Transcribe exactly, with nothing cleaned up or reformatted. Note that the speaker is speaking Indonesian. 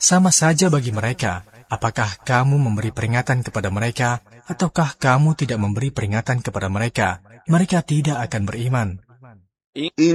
Sama saja bagi mereka, apakah kamu memberi peringatan kepada mereka, ataukah kamu tidak memberi peringatan kepada mereka, mereka tidak akan beriman.